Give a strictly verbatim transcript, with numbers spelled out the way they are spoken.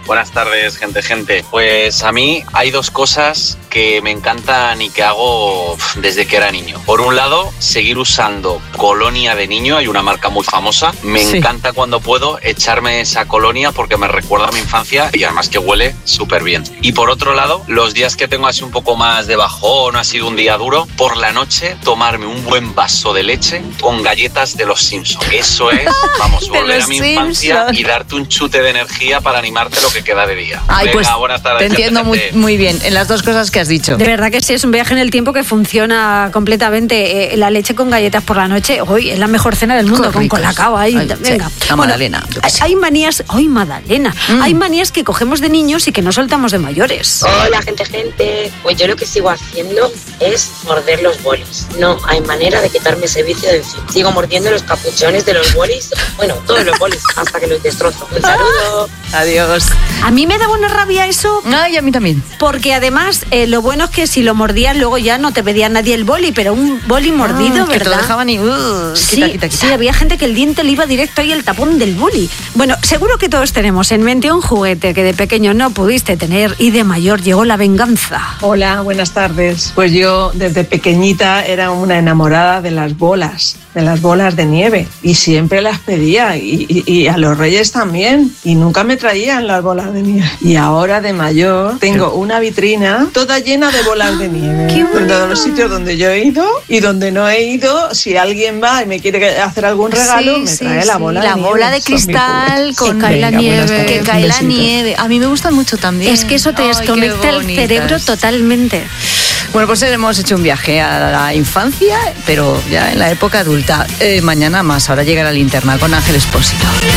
Buenas tardes, gente, gente. Pues a mí hay dos cosas que me encantan y que hago desde que era niño. Por un lado, seguir usando colonia de niño, hay una marca muy famosa. Me sí. encanta cuando puedo echarme esa colonia porque me recuerda a mi infancia y además que huele súper bien. Y por otro lado, los días que tengo así un poco más de bajón, ha sido un día duro, por la noche tomarme un buen vaso de leche con galletas de los Simpsons. Eso es, vamos, volver a mi Simpson. infancia y darte un chute de energía para animarte lo que queda de día. Ay, Venga, pues buenas tardes, te entiendo gente, gente. muy, muy bien en las dos cosas que has dicho. De verdad que sí, es un viaje en el tiempo que funciona completamente. Eh, la leche con galletas por la noche, hoy es la mejor cena del mundo, con colacao ahí. Ay, venga. Sí, la bueno, magdalena. Hay manías, hoy magdalena, mm. hay manías que cogemos de niños y que no soltamos de mayores. Hola, gente, gente. Pues yo lo que sigo haciendo es morder los bolis. No hay manera de quitarme ese vicio de encima. Sigo mordiendo los capuchones de los bolis, bueno, todos los bolis, hasta que los destrozo. Un saludo. Adiós. A mí me da una rabia eso. Ay, a mí también. Porque además, eh, lo bueno es que si lo mordías, luego ya no te pedía nadie el boli, pero un boli mordido, ah, ¿verdad? Que te lo dejaban y... Uh, sí, quita, quita, quita. sí, había gente que el diente le iba directo ahí al tapón del boli. Bueno, seguro que todos tenemos en mente un juguete que de pequeño no pudiste tener y de mayor llegó la venganza. Hola, buenas tardes. Pues yo desde pequeñita era una enamorada de las bolas, de las bolas de nieve, y siempre las pedía, y, y, y a los reyes también, y nunca me traían las bolas de nieve. Y ahora de mayor tengo una vitrina toda llena de bolas de nieve. ¡Qué bonito! En todos los sitios donde yo he ido y donde no he ido, si alguien va y me quiere hacer algún regalo, sí, me sí, trae sí. la bola la de nieve. La bola de cristal con que cae la nieve. Que cae la nieve. A mí me gusta mucho también. Es que eso te Ay, desconecta el cerebro totalmente. Bueno, pues hemos hecho un viaje a la infancia, pero ya en la época adulta. Eh, mañana más, ahora llega la linterna con Ángel Expósito.